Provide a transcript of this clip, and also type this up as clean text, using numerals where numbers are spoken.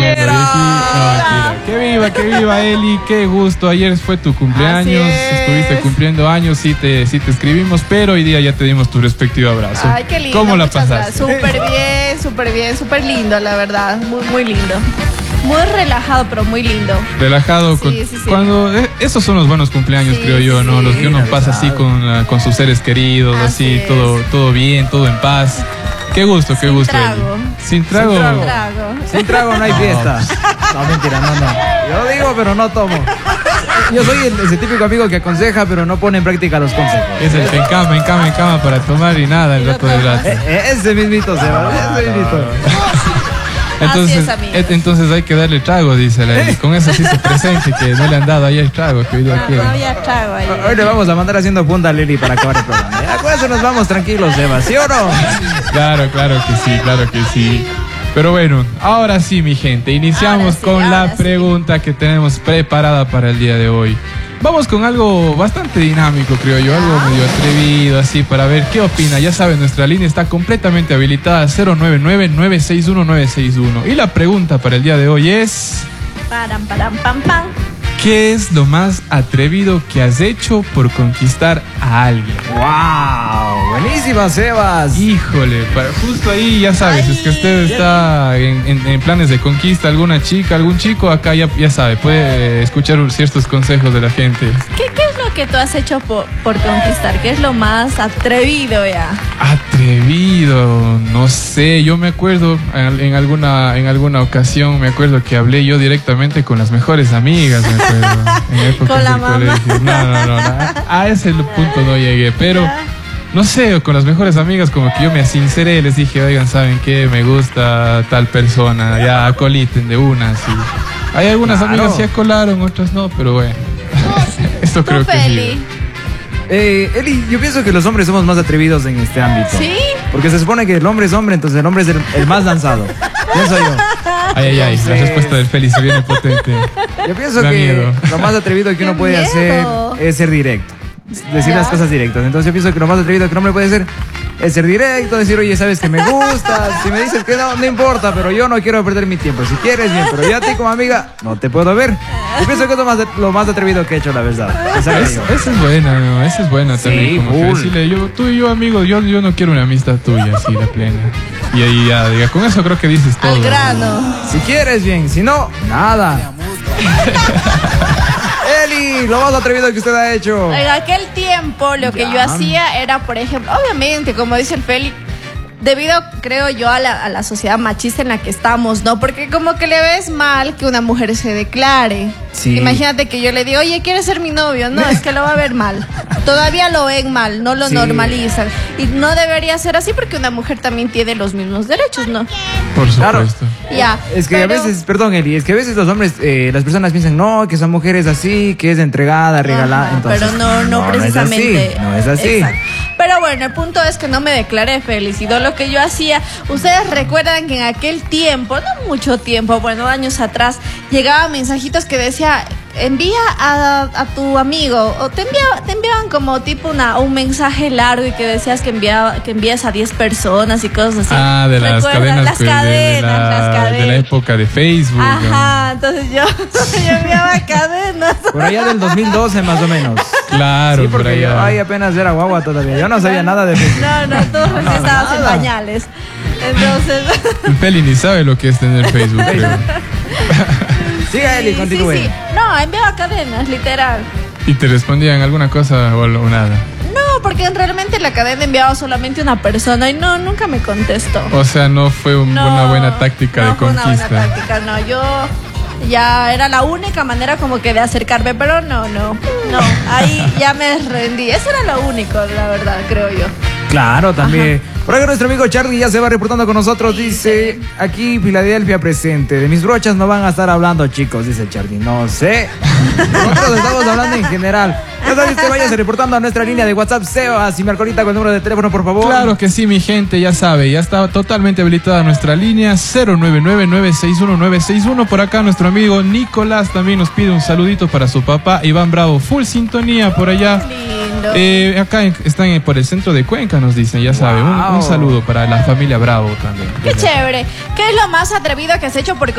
quiera. No, mentira. Que viva Eli, qué gusto. Ayer fue tu cumpleaños, estuviste cumpliendo años, sí te escribimos, pero hoy día ya te dimos tu respectivo abrazo. Ay, qué lindo. ¿Cómo la pasaste? Súper bien, súper lindo, la verdad. Muy lindo. Muy relajado, pero muy lindo. Relajado. Sí. Cuando esos son los buenos cumpleaños, creo yo, ¿no? Los que uno pasa así con sus seres queridos, así, todo bien, todo en paz. Qué gusto. Trago. Sin trago. Sin trago no hay fiesta. No, mentira, no. Yo digo, pero no tomo. Yo soy ese típico amigo que aconseja, pero no pone en práctica los consejos. Es el en cama para tomar y nada el rato del rato. Ese mismito se va, ese mismito. Entonces hay que darle trago, dice la Eli. Con eso sí se presente, que no le han dado ayer trago, que hoy día quiere. No había trago ahí. Hoy le vamos a mandar haciendo punta a Lili para acabar el programa. Con eso nos vamos tranquilos, Eva, ¿sí o no? Claro que sí. Pero bueno, ahora sí, mi gente, iniciamos con la pregunta que tenemos preparada para el día de hoy. Vamos con algo bastante dinámico, creo yo, algo medio atrevido, así, para ver qué opina. Ya saben, nuestra línea está completamente habilitada, 099-961-961. Y la pregunta para el día de hoy es... Pam. ¿Qué es lo más atrevido que has hecho por conquistar a alguien? ¡Wow! Buenísima, Sebas. Híjole, justo ahí ya sabes, es que usted está en planes de conquista, alguna chica, algún chico, acá ya sabe, puede escuchar ciertos consejos de la gente. ¿Qué es lo que tú has hecho por conquistar? ¿Qué es lo más atrevido ya? Atrevido, no sé, yo me acuerdo en alguna ocasión, me acuerdo que hablé yo directamente con las mejores amigas, me acuerdo. En época con la del mamá. colegio. No. A ese punto no llegué, pero no sé, con las mejores amigas como que yo me sinceré, les dije, oigan, ¿saben qué? Me gusta tal persona, ya acoliten de una, así. Hay algunas amigas que acolaron, otras no, pero bueno. Esto creo que sí. Eli, yo pienso que los hombres somos más atrevidos en este ámbito. ¿Sí? Porque se supone que el hombre es hombre, entonces el hombre es el más lanzado. Pienso yo. Ay, la respuesta del Félix se viene potente. Yo pienso que lo más atrevido que uno puede hacer es ser directo. Decir las cosas directas. Entonces yo pienso que lo más atrevido que un hombre puede hacer es ser directo, decir, oye, sabes que me gustas. Si me dices que no importa, pero yo no quiero perder mi tiempo. Si quieres, bien, pero yo a ti como amiga no te puedo ver. Yo pienso que es lo más atrevido que he hecho, la verdad. Esa es buena, ¿no? Esa es buena también. Como que decirle, tú y yo, amigo, yo no quiero una amistad tuya, así, la plena. Y ahí ya, diga, con eso creo que dices todo. Al grano. Si quieres, bien, si no, nada. Eli, lo más atrevido que usted ha hecho. En aquel tiempo lo que yo hacía era, por ejemplo, obviamente, como dice el Félix, debido, creo yo, a la sociedad machista en la que estamos, ¿no? Porque como que le ves mal que una mujer se declare. Sí. Imagínate que yo le digo, oye, ¿quieres ser mi novio? No, es que lo va a ver mal. Todavía lo ven mal, no lo normalizan. Y no debería ser así porque una mujer también tiene los mismos derechos, ¿no? Por supuesto. Claro. Ya. Es que a veces, perdón, Eli, es que a veces los hombres, las personas piensan, no, que son mujeres así, que es entregada, regalada. Entonces, pero no precisamente. No es así. Exacto. Pero bueno, el punto es que no me declaré feliz. Y lo que yo hacía, ustedes recuerdan que en aquel tiempo, no mucho tiempo, bueno, años atrás, llegaban mensajitos que decía, envía a tu amigo, o te enviaban como tipo un mensaje largo y que decías que envías a 10 personas y cosas así. Ah, de las cadenas, de la época de Facebook. Ajá, entonces yo enviaba cadenas. Por allá del 2012 más o menos. Claro, sí, porque yo apenas era guagua todavía. Yo no sabía nada de Facebook. No, tú recién estabas en pañales. Entonces. El Peli ni sabe lo que es tener Facebook, creo. Siga, Eli, continúe. Sí. No, enviaba cadenas, literal. ¿Y te respondían alguna cosa o nada? No, porque realmente la cadena enviaba solamente una persona y nunca me contestó. O sea, no fue una buena táctica de conquista. No fue una buena táctica, no. Yo ya era la única manera como que de acercarme, pero no. Ahí ya me rendí. Eso era lo único, la verdad, creo yo. Claro, también. Ajá. Por acá nuestro amigo Charlie ya se va reportando con nosotros. Dice, aquí Filadelfia presente. De mis brochas no van a estar hablando, chicos, dice Charlie. No sé. Nosotros estamos hablando en general. Ya sabes que vayas reportando a nuestra línea de WhatsApp, Sebas y Marcolita con el número de teléfono, por favor. Claro que sí, mi gente, ya sabe. Ya está totalmente habilitada nuestra línea 099-961-961. Por acá nuestro amigo Nicolás también nos pide un saludito para su papá Iván Bravo. Full sintonía por allá. Acá están por el centro de Cuenca, nos dicen, ya sabe. Un saludo para la familia Bravo también. Qué chévere. ¿Qué es lo más atrevido que has hecho por